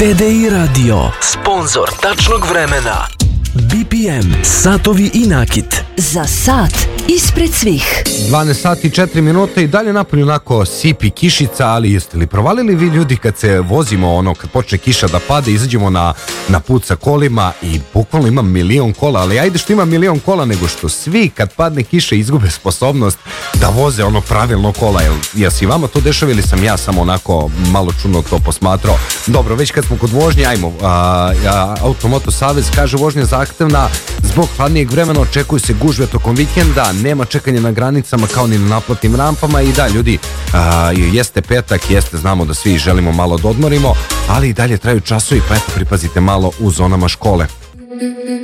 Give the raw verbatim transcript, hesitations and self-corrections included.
T D I Radio, sponzor tačnog vremena. B P M, satovi i nakit. Za sat ispred svih. dvanaest sati i četiri minute i dalje napolju onako sipi kišica, ali jeste li provalili vi ljudi kad se vozimo, ono, kad počne kiša da pada, izađemo na, na put sa kolima i bukvalno ima milion kola, ali ajde što ima milion kola, nego što svi kad padne kiša izgube sposobnost da voze ono pravilno kola. Jel, jel si vama to dešava ili sam ja samo onako malo čudno to posmatrao? Dobro, već kad smo kod vožnje, ajmo, a, a, Automoto Savez kaže vožnja zahtevna, zbog hladnijeg vremena očekuju se gužve tokom vikenda, nema čekanja na granicama kao ni na naplatnim rampama i da, ljudi, a, jeste petak, jeste, znamo da svi želimo malo da odmorimo, ali i dalje traju časovi, pa eto pripazite malo u zonama škole.